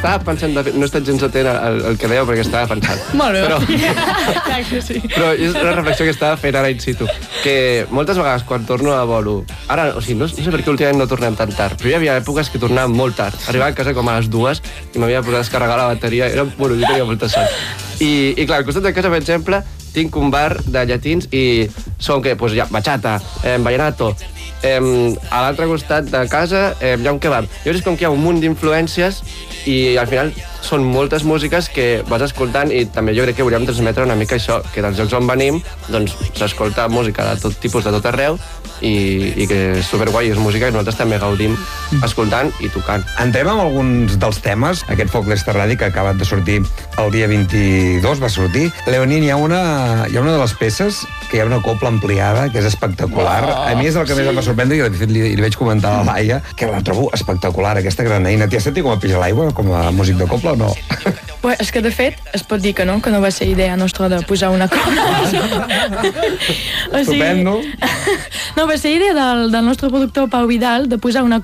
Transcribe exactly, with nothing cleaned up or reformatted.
estava pensant, de fet, no he estat gens atent al, al que dèieu perquè estava pensant. Molt bé. Però, Clar que sí. però és una reflexió que estava fent ara in situ. Que moltes vegades quan torno a bolo, ara, o sigui, no, no sé per què últimament no tornem tan tard, però hi havia èpoques que tornàvem molt tard. Arribava a casa com a les dues i m'havia posat a descarregar la bateria. Era, bueno, jo tenia molta son. I, I clar, al costat de casa, per exemple, tinc un bar de llatins i són que, doncs, ja, bachata, eh, vallenato. Eh, a l'altre costat de casa eh, hi ha un kebab. Llavors és com que hi ha un munt d'influències i al final són moltes músiques que vas escoltant i també jo crec que hauríem de transmetre una mica això, que dels llocs on venim doncs s'escolta música de tot tipus, de tot arreu i, i que és superguai, és música que nosaltres també gaudim escoltant i tocant. Entrem amb alguns dels temes. Aquest Folk Lester Radi que ha acabat de sortir el dia vint-i-dos, va sortir. Leonín, hi ha una, hi ha una de les peces que hi ha una copla ampliada que és espectacular. Oh, a mi és el que sí. més em va sorprendre i de fet li, li vaig comentar a la Laia que la trobo espectacular, aquesta gran eina. T'hi has sentit com a pix a l'aigua, com a músic de copla o no? Pues és que de fet es pot dir que no, que no va ser idea nostra de posar una copla. O sigui, Estupendo. no, va ser idea del, del nostre productor Pau Vidal de posar una